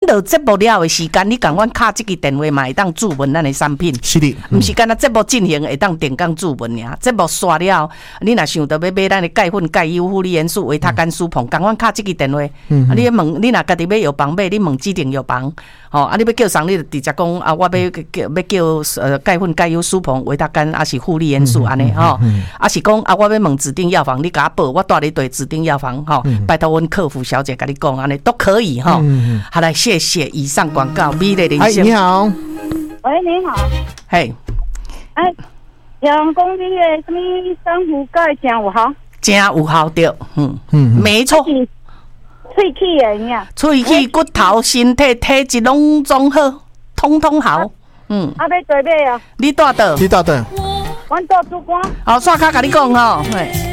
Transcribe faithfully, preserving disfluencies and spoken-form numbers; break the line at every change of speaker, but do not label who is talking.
落节目了的时间，你赶快卡这个电话嘛，会当注文咱的产品。
是的，
毋是干那节目进行会当电讲注文尔，节目刷了，你若想到要买咱的钙粉、钙优、负离元素、维他甘舒鹏，赶快卡这个电话。嗯，啊，你问，你若家己要药房买，你问指定药房。吼、哦，啊，你要叫送，你就直接讲啊，我要叫要叫呃钙粉、钙优、舒鹏、维他甘，还是负离元素安尼吼，啊是讲啊，我要问指定药房，你甲我报，我带你对指定药房吼、哦嗯，拜托阮客服小姐甲你讲安尼都可以吼、哦嗯。好来，谢谢以上广告，美丽人生。
你好，
喂，你好，
嘿，
哎，有人讲你的什么珊瑚钙真有效，
真有效对，嗯嗯，没错。
喙齿的呀，
喙齿、骨头、身体、体质拢总好，通通好。嗯，
啊，要做买啊？
你带倒？
你带倒？
阮到主管。
好，刷卡甲你讲吼。